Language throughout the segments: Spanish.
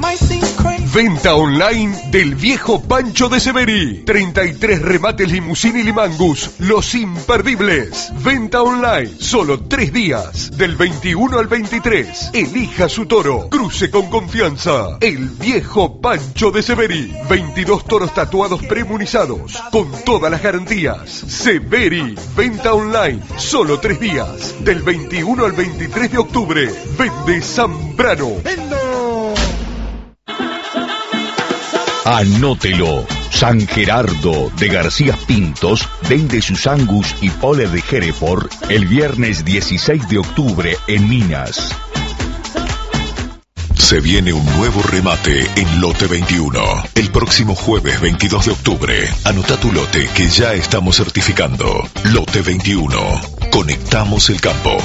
Venta online del viejo Pancho de Severi. 33 remates Limusín y Limangus, los imperdibles. Venta online, solo 3 días, del 21 al 23. Elija su toro, cruce con confianza. El viejo Pancho de Severi. 22 toros tatuados premunizados, con todas las garantías. Severi, venta online, solo 3 días, del 21 al 23 de octubre. Vende Zambrano. Anótelo. San Gerardo de García Pintos vende sus Angus y Pole de Hereford el viernes 16 de octubre en Minas. Se viene un nuevo remate en Lote 21. El próximo jueves 22 de octubre. Anota tu lote que ya estamos certificando. Lote 21. Conectamos el campo.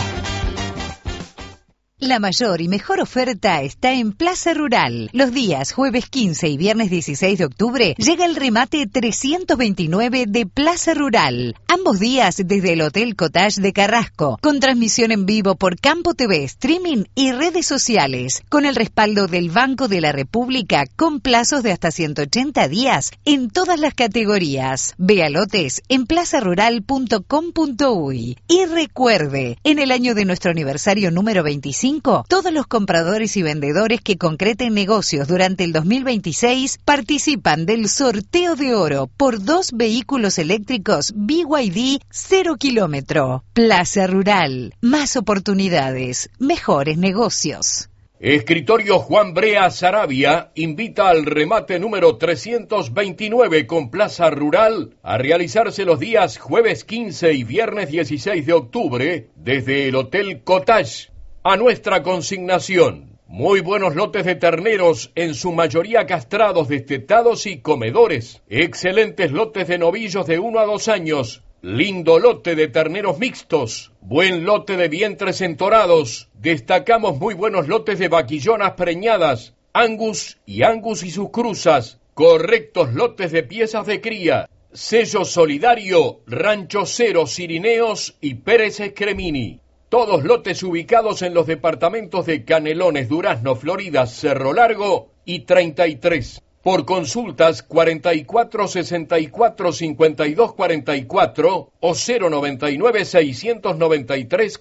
La mayor y mejor oferta está en Plaza Rural. Los días jueves 15 y viernes 16 de octubre llega el remate 329 de Plaza Rural. Ambos días desde el Hotel Cottage de Carrasco, con transmisión en vivo por Campo TV, streaming y redes sociales, con el respaldo del Banco de la República, con plazos de hasta 180 días en todas las categorías. Vea lotes en plazarural.com.uy. Y recuerde, en el año de nuestro aniversario número 25, todos los compradores y vendedores que concreten negocios durante el 2026 participan del sorteo de oro por 2 vehículos eléctricos BYD 0 kilómetro. Plaza Rural, más oportunidades, mejores negocios. Escritorio Juan Brea Sarabia invita al remate número 329 con Plaza Rural a realizarse los días jueves 15 y viernes 16 de octubre desde el Hotel Cottage. A nuestra consignación, muy buenos lotes de terneros, en su mayoría castrados, destetados y comedores. Excelentes lotes de novillos de 1 a 2 años. Lindo lote de terneros mixtos. Buen lote de vientres entorados. Destacamos muy buenos lotes de vaquillonas preñadas. Angus y sus cruzas. Correctos lotes de piezas de cría. Sello solidario, Rancho Cero, Cirineos y Pérez Escremini. Todos lotes ubicados en los departamentos de Canelones, Durazno, Florida, Cerro Largo y 33. Por consultas 44 64 52 44 o 099 693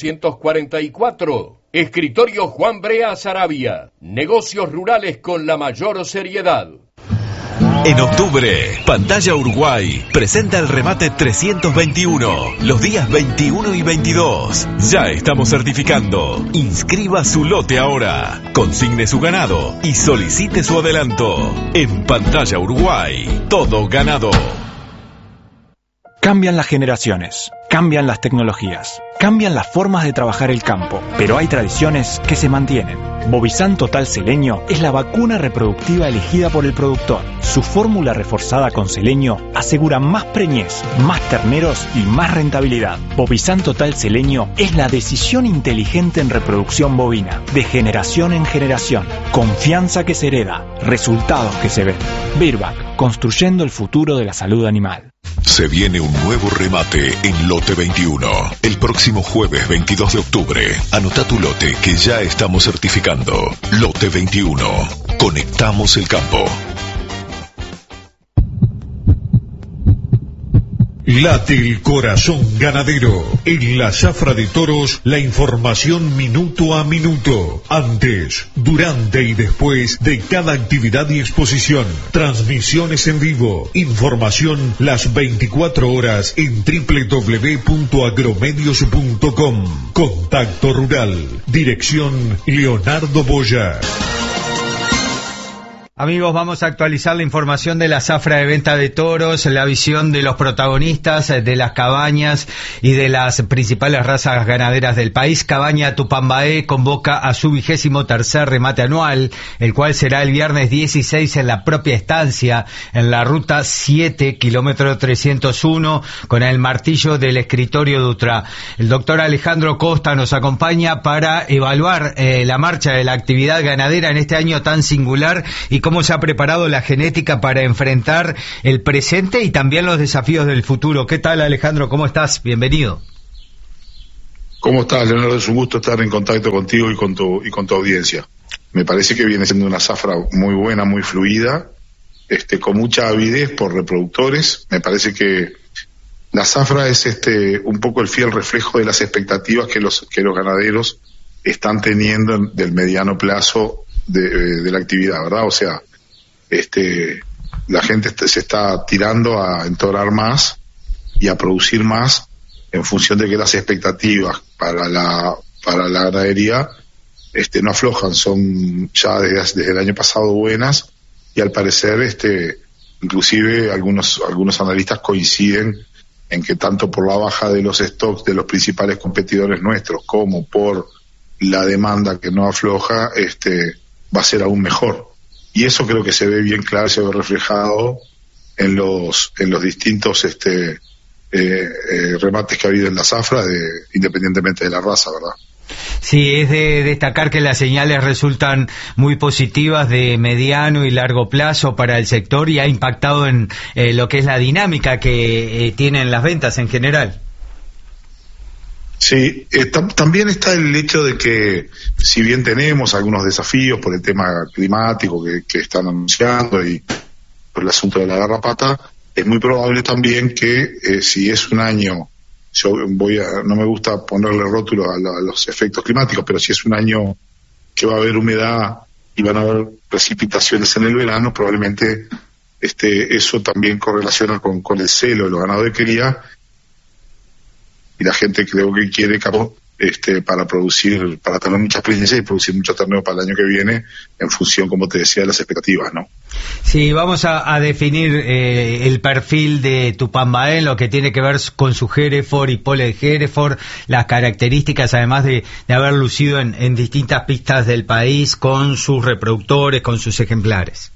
444. Escritorio Juan Brea Sarabia. Negocios rurales con la mayor seriedad. En octubre, Pantalla Uruguay presenta el remate 321, los días 21 y 22. Ya estamos certificando. Inscriba su lote ahora, consigne su ganado y solicite su adelanto. En Pantalla Uruguay, todo ganado. Cambian las generaciones, cambian las tecnologías, cambian las formas de trabajar el campo, pero hay tradiciones que se mantienen. Bovizan Total Seleño es la vacuna reproductiva elegida por el productor. Su fórmula reforzada con selenio asegura más preñez, más terneros y más rentabilidad. Bovizan Total Seleño es la decisión inteligente en reproducción bovina, de generación en generación. Confianza que se hereda, resultados que se ven. Virbac, construyendo el futuro de la salud animal. Se viene un nuevo remate en Lote 21. El próximo jueves 22 de octubre. Anota tu lote que ya estamos certificando. Lote 21. Conectamos el campo. Late el corazón ganadero. En la Zafra de Toros, la información minuto a minuto. Antes, durante y después de cada actividad y exposición. Transmisiones en vivo. Información las 24 horas en www.agromedios.com. Contacto Rural. Dirección Leonardo Boya. Amigos, vamos a actualizar la información de la zafra de venta de toros, la visión de los protagonistas de las cabañas y de las principales razas ganaderas del país. Cabaña Tupambaé convoca a su 23º remate anual, el cual será el viernes 16 en la propia estancia, en la ruta 7, kilómetro 301, con el martillo del escritorio Dutra. El doctor Alejandro Costa nos acompaña para evaluar la marcha de la actividad ganadera en este año tan singular y cómo se ha preparado la genética para enfrentar el presente y también los desafíos del futuro. ¿Qué tal, Alejandro? ¿Cómo estás? Bienvenido. ¿Cómo estás, Leonardo? Es un gusto estar en contacto contigo y con tu audiencia. Me parece que viene siendo una zafra muy buena, muy fluida, con mucha avidez por reproductores. Me parece que la zafra es un poco el fiel reflejo de las expectativas que los ganaderos están teniendo del mediano plazo de la actividad, ¿verdad? O sea, la gente se está tirando a entorar más y a producir más en función de que las expectativas para la ganadería no aflojan, son ya desde el año pasado buenas, y al parecer inclusive algunos analistas coinciden en que tanto por la baja de los stocks de los principales competidores nuestros como por la demanda que no afloja, va a ser aún mejor. Y eso creo que se ve bien claro, se ve reflejado en los distintos remates que ha habido en la zafra, independientemente de la raza, ¿verdad? Sí, es de destacar que las señales resultan muy positivas de mediano y largo plazo para el sector, y ha impactado en lo que es la dinámica que tienen las ventas en general. Sí, también está el hecho de que, si bien tenemos algunos desafíos por el tema climático que están anunciando y por el asunto de la garrapata, es muy probable también que si es un año, no me gusta ponerle rótulos a los efectos climáticos, pero si es un año que va a haber humedad y van a haber precipitaciones en el verano, probablemente eso también correlaciona con el celo de los ganados de cría, y la gente creo que quiere para tener mucha experiencia y producir mucho ternero para el año que viene, en función, como te decía, de las expectativas, ¿no? Sí, vamos a definir el perfil de Tupambaé, lo que tiene que ver con su Hereford y pole de Hereford, las características, además de haber lucido en distintas pistas del país con sus reproductores, con sus ejemplares.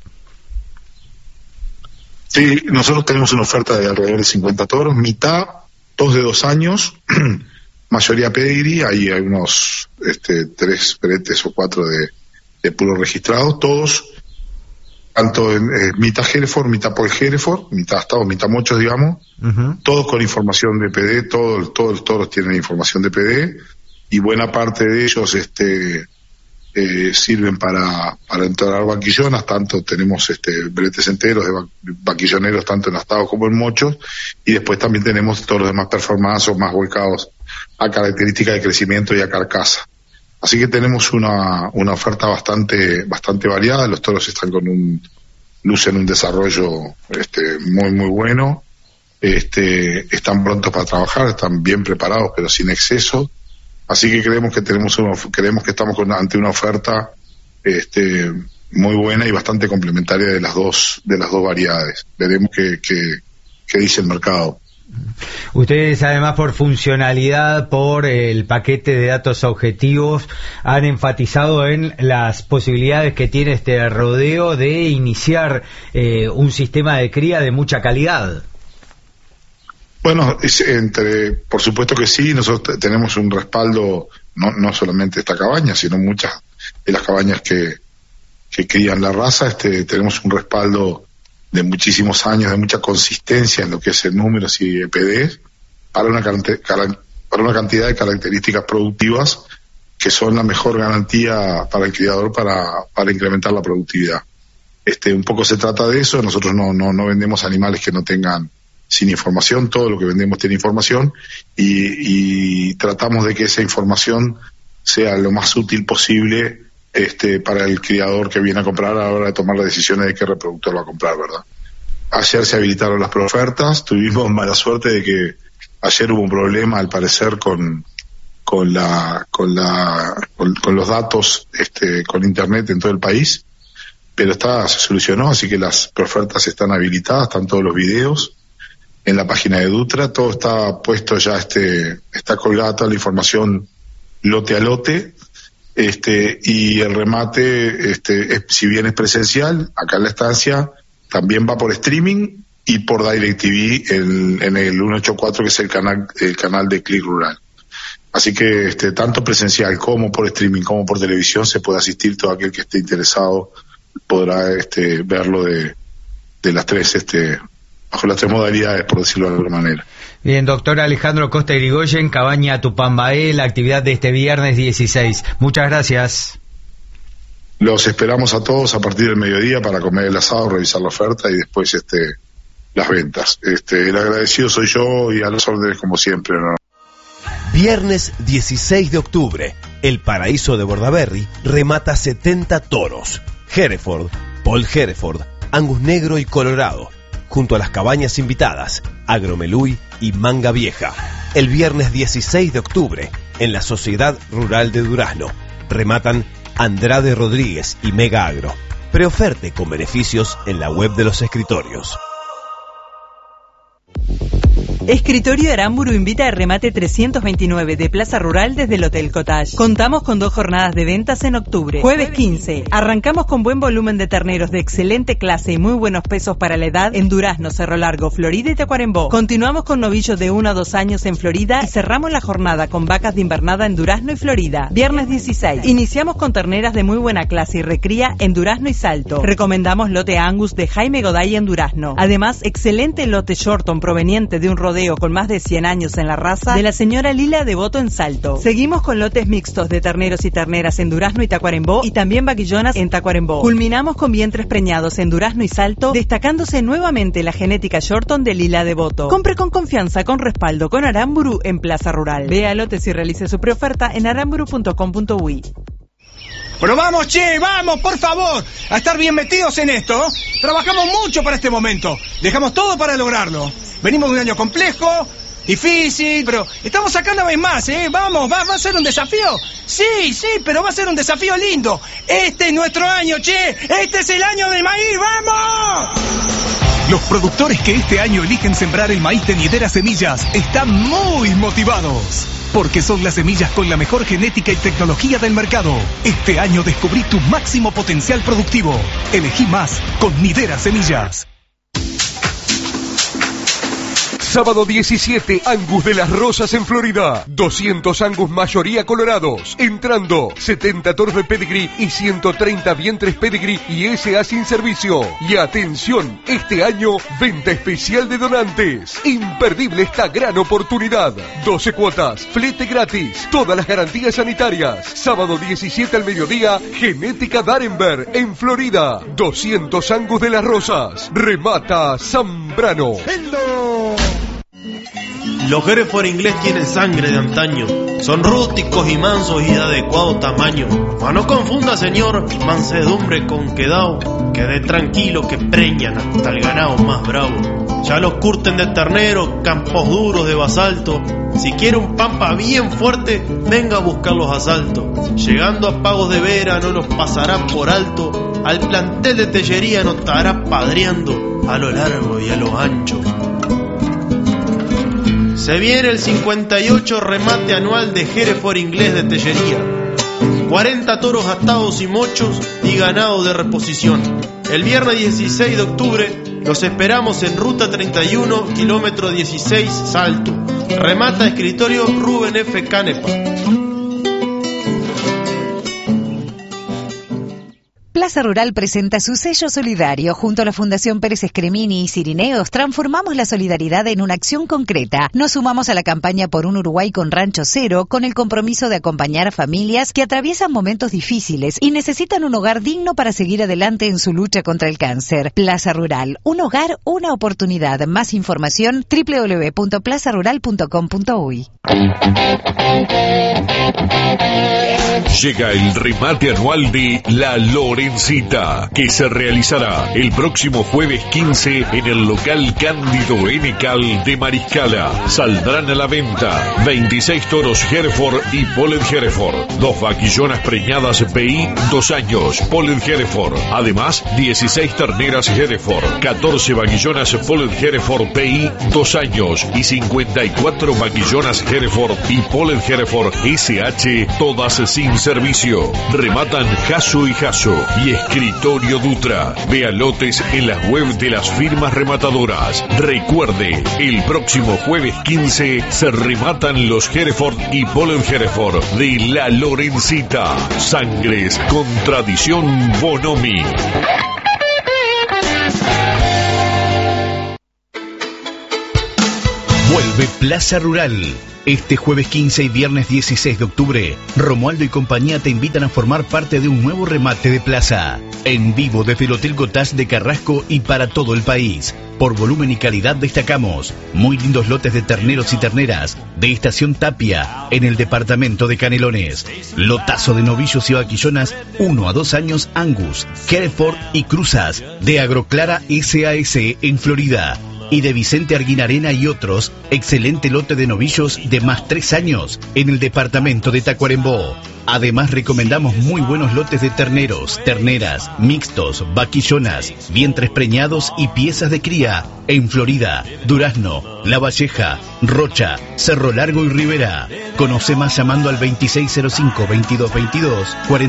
Sí, nosotros tenemos una oferta de alrededor de 50 toros, mitad, todos de 2 años, mayoría pedigree, ahí hay unos 3 bretes o 4 de puros registrados, todos, tanto en mitad Hereford, mitad pole Hereford, mitad astados, mitad mochos, digamos, todos con información de PD, todos los toros tienen información de PD, y buena parte de ellos sirven para entorar vaquillonas, tanto tenemos bretes enteros de vaquilloneros, tanto en astados como en mochos, y después también tenemos todos los demás performance o más volcados a características de crecimiento y a carcasa. Así que tenemos una oferta bastante variada. Los toros están lucen un desarrollo muy muy bueno, están prontos para trabajar, están bien preparados pero sin exceso. Así que creemos que estamos ante una oferta muy buena y bastante complementaria de las dos variedades. Veremos qué dice el mercado. Ustedes, además, por funcionalidad, por el paquete de datos objetivos, han enfatizado en las posibilidades que tiene este rodeo de iniciar un sistema de cría de mucha calidad. Bueno, por supuesto que sí. Nosotros tenemos un respaldo, no solamente esta cabaña, sino muchas de las cabañas que crían la raza. Tenemos un respaldo de muchísimos años, de mucha consistencia en lo que es el números y EPD, para una cantidad de características productivas que son la mejor garantía para el criador para incrementar la productividad. Un poco se trata de eso. Nosotros no vendemos animales que no tengan sin información, todo lo que vendemos tiene información, y tratamos de que esa información sea lo más útil posible para el criador que viene a comprar a la hora de tomar las decisiones de qué reproductor va a comprar, ¿verdad? Ayer se habilitaron las preofertas, tuvimos mala suerte de que ayer hubo un problema, al parecer, con los datos con internet en todo el país, pero se solucionó, así que las preofertas están habilitadas, están todos los videos en la página de Dutra, todo está puesto ya, está colgada toda la información lote a lote, y el remate, si bien es presencial, acá en la estancia, también va por streaming y por DirecTV en el 184, que es el canal de Click Rural. Así que tanto presencial como por streaming como por televisión se puede asistir. Todo aquel que esté interesado podrá verlo de las tres, bajo las 3 modalidades, por decirlo de alguna manera. Bien, doctor Alejandro Costa Irigoyen, Cabaña Tupambaé, la actividad de este viernes 16. Muchas gracias. Los esperamos a todos a partir del mediodía para comer el asado, revisar la oferta y después las ventas. El agradecido soy yo y a las órdenes como siempre, ¿no? Viernes 16 de octubre, el paraíso de Bordaberry remata 70 toros. Hereford, Paul Hereford, Angus Negro y Colorado, junto a las cabañas invitadas, Agromeluy y Manga Vieja. El viernes 16 de octubre, en la Sociedad Rural de Durazno, rematan Andrade Rodríguez y Mega Agro. Preoferte con beneficios en la web de los escritorios. Escritorio Aramburu invita al remate 329 de Plaza Rural desde el Hotel Cottage. Contamos con 2 jornadas de ventas en octubre. Jueves 15. Arrancamos con buen volumen de terneros de excelente clase y muy buenos pesos para la edad en Durazno, Cerro Largo, Florida y Tacuarembó. Continuamos con novillos de 1 a 2 años en Florida y cerramos la jornada con vacas de invernada en Durazno y Florida. Viernes 16. Iniciamos con terneras de muy buena clase y recría en Durazno y Salto. Recomendamos lote Angus de Jaime Goday en Durazno. Además, excelente lote Shorton proveniente de un rodeo con más de 100 años en la raza de la señora Lila Devoto en Salto. Seguimos con lotes mixtos de terneros y terneras en Durazno y Tacuarembó y también vaquillonas en Tacuarembó. Culminamos con vientres preñados en Durazno y Salto, destacándose nuevamente la genética Shorton de Lila Devoto. Compre con confianza, con respaldo, con Aramburu en Plaza Rural. Vea lotes y realice su preoferta en aramburu.com.uy. Pero vamos, che, vamos, por favor, a estar bien metidos en esto. Trabajamos mucho para este momento, dejamos todo para lograrlo. Venimos de un año complejo, difícil, pero estamos acá una vez más, ¿eh? Vamos, ¿va a ser un desafío? Sí, pero va a ser un desafío lindo. Este es nuestro año, che, este es el año del maíz, ¡vamos! Los productores que este año eligen sembrar el maíz de Nidera Semillas están muy motivados. Porque son las semillas con la mejor genética y tecnología del mercado. Este año descubrí tu máximo potencial productivo. Elegí más con Nidera Semillas. Sábado 17, Angus de las Rosas en Florida. 200 Angus mayoría colorados. Entrando, 70 toros de pedigree y 130 vientres pedigree y SA sin servicio. Y atención, este año, venta especial de donantes. Imperdible esta gran oportunidad. 12 cuotas, flete gratis, todas las garantías sanitarias. Sábado 17 al mediodía, Genética Darenberg en Florida. 200 Angus de las Rosas. Remata Zambrano. Los Hereford inglés tienen sangre de antaño, son rústicos y mansos y de adecuado tamaño. Mas no confunda, señor, mansedumbre con quedao, quede tranquilo que preñan hasta el ganado más bravo. Ya los curten de ternero, campos duros de basalto. Si quiere un pampa bien fuerte, venga a buscar los asaltos. Llegando a Pagos de Vera no nos pasará por alto, al plantel de Tellería nos estará padreando a lo largo y a lo ancho. Se viene el 58 remate anual de Hereford inglés de Tellería. 40 toros atados y mochos y ganado de reposición. El viernes 16 de octubre los esperamos en Ruta 31, kilómetro 16, Salto. Remata escritorio Rubén F. Canepa. Plaza Rural presenta su sello solidario. Junto a la Fundación Pérez Escremini y Cirineos, transformamos la solidaridad en una acción concreta. Nos sumamos a la campaña por un Uruguay con Rancho Cero, con el compromiso de acompañar a familias que atraviesan momentos difíciles y necesitan un hogar digno para seguir adelante en su lucha contra el cáncer. Plaza Rural, un hogar, una oportunidad. Más información, www.plazarural.com.uy. Llega el remate anual de La Lorencita, que se realizará el próximo jueves 15 en el local Cándido N. Cal de Mariscala. Saldrán a la venta 26 toros Hereford y Polled Hereford, 2 vaquillonas preñadas BI 2 años Polled Hereford, además 16 terneras Hereford, 14 vaquillonas Polled Hereford BI 2 años y 54 vaquillonas Hereford y Polled Hereford SH, todas sin servicio. Rematan Jasso y Jasso y Escritorio Dutra. Vea lotes en las web de las firmas rematadoras. Recuerde, el próximo jueves 15 se rematan los Hereford y Polled Hereford de La Lorencita. Sangres con tradición Bonomi. Vuelve Plaza Rural. Este jueves 15 y viernes 16 de octubre, Romualdo y compañía te invitan a formar parte de un nuevo remate de plaza. En vivo desde el Hotel Cottage de Carrasco y para todo el país. Por volumen y calidad destacamos muy lindos lotes de terneros y terneras de Estación Tapia en el departamento de Canelones. Lotazo de novillos y vaquillonas 1 a 2 años Angus, Hereford y Cruzas de Agroclara SAS en Florida. Y de Vicente Arguinarena y otros, excelente lote de novillos de más 3 años en el departamento de Tacuarembó. Además recomendamos muy buenos lotes de terneros, terneras, mixtos, vaquillonas, vientres preñados y piezas de cría en Florida, Durazno, La Valleja, Rocha, Cerro Largo y Rivera. Conoce más llamando al 2605-2222,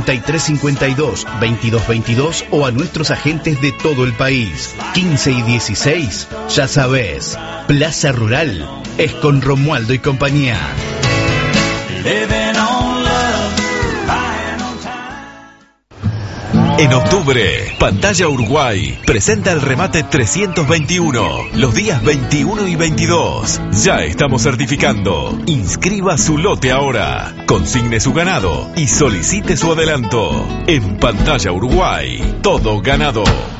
4352-2222 o a nuestros agentes de todo el país. 15 y 16, ya sabes, Plaza Rural es con Romualdo y compañía. En octubre, Pantalla Uruguay presenta el remate 321, los días 21 y 22. Ya estamos certificando. Inscriba su lote ahora, consigne su ganado y solicite su adelanto. En Pantalla Uruguay, todo ganado.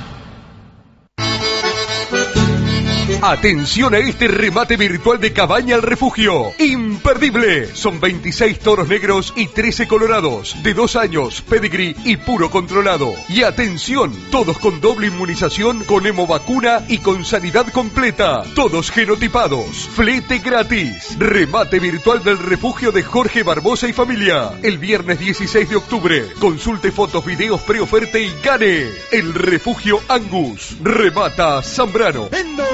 Atención a este remate virtual de Cabaña al Refugio. Imperdible. Son 26 toros negros y 13 colorados. De 2 años, pedigrí y puro controlado. Y atención, todos con doble inmunización, con hemovacuna y con sanidad completa. Todos genotipados. Flete gratis. Remate virtual del Refugio de Jorge Barbosa y familia. El viernes 16 de octubre. Consulte fotos, videos, preoferta y gane. El Refugio Angus. Remata Zambrano.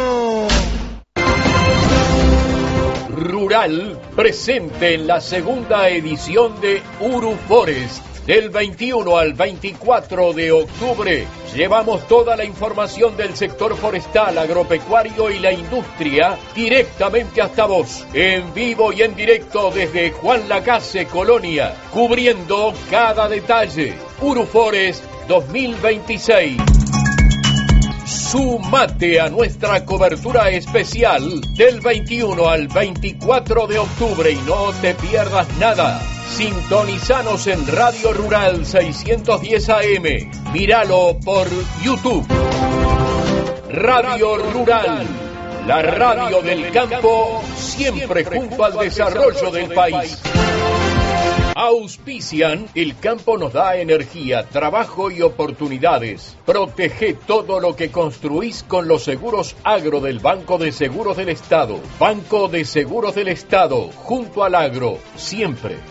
Rural presente en la segunda edición de Uruforest. Del 21 al 24 de octubre llevamos toda la información del sector forestal, agropecuario y la industria directamente hasta vos, en vivo y en directo desde Juan Lacase, Colonia, cubriendo cada detalle. Uruforest 2026. Sumate a nuestra cobertura especial del 21 al 24 de octubre y no te pierdas nada. Sintonizanos en Radio Rural 610 AM. Míralo por YouTube. Radio Rural, la radio del campo, siempre junto al desarrollo del país. Auspician, el campo nos da energía, trabajo y oportunidades. Protege todo lo que construís con los seguros agro del Banco de Seguros del Estado. Banco de Seguros del Estado, junto al agro, siempre.